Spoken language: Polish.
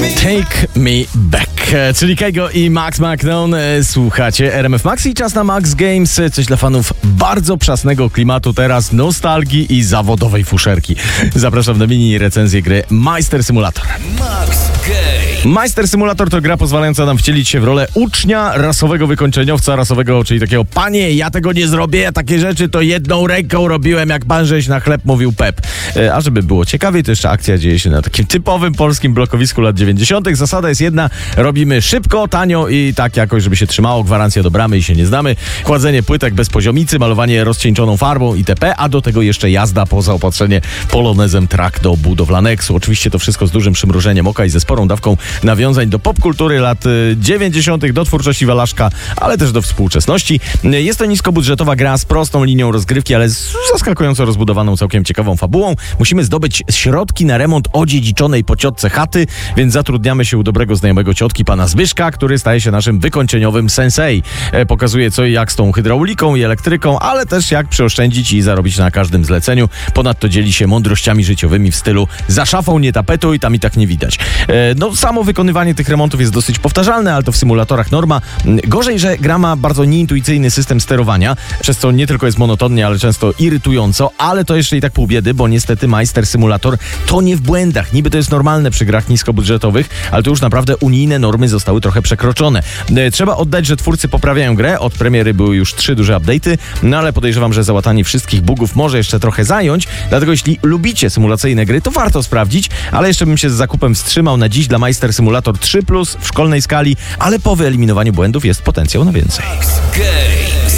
Take Me Back, czyli Keigo i Max McNone. Słuchacie RMF Max i czas na Max Games. Coś dla fanów bardzo przasnego klimatu teraz, nostalgii i zawodowej fuszerki. Zapraszam na mini recenzję gry Meister Simulator. Max Games. Meister Simulator to gra pozwalająca nam wcielić się w rolę ucznia, rasowego wykończeniowca, rasowego, czyli takiego: panie, ja tego nie zrobię, ja takie rzeczy to jedną ręką robiłem, jak pan żeś na chleb mówił Pep. A żeby było ciekawiej, to jeszcze akcja dzieje się na takim typowym polskim blokowisku lat 90. Zasada jest jedna: robimy szybko, tanio i tak jakoś, żeby się trzymało, gwarancja do bramy i się nie znamy. Kładzenie płytek bez poziomicy, malowanie rozcieńczoną farbą itp., a do tego jeszcze jazda po zaopatrzenie polonezem track do budowlaneksu. Oczywiście to wszystko z dużym przymrużeniem oka i ze sporą dawką nawiązań do popkultury lat 90., do twórczości Walaszka, ale też do współczesności. Jest to niskobudżetowa gra z prostą linią rozgrywki, ale z zaskakująco rozbudowaną, całkiem ciekawą fabułą. Musimy zdobyć środki na remont odziedziczonej po ciotce chaty, więc zatrudniamy się u dobrego znajomego ciotki, pana Zbyszka, który staje się naszym wykończeniowym sensei. Pokazuje co i jak z tą hydrauliką i elektryką, ale też jak przeoszczędzić i zarobić na każdym zleceniu. Ponadto dzieli się mądrościami życiowymi w stylu: za szafą nie tapetuj, tam i tak nie widać. Samo wykonywanie tych remontów jest dosyć powtarzalne, ale to w symulatorach norma. Gorzej, że gra ma bardzo nieintuicyjny system sterowania, przez co nie tylko jest monotonnie, ale często irytująco, ale to jeszcze i tak pół biedy, bo niestety Meister Simulator to nie w błędach. Niby to jest normalne przy grach niskobudżetowych, ale to już naprawdę unijne normy zostały trochę przekroczone. Trzeba oddać, że twórcy poprawiają grę. Od premiery były już 3 duże update'y, ale podejrzewam, że załatanie wszystkich bugów może jeszcze trochę zająć, dlatego jeśli lubicie symulacyjne gry, to warto sprawdzić, ale jeszcze bym się z zakupem wstrzymał na dziś. Dla Meister Simulator 3+ w szkolnej skali, ale po wyeliminowaniu błędów jest potencjał na więcej. Max Games.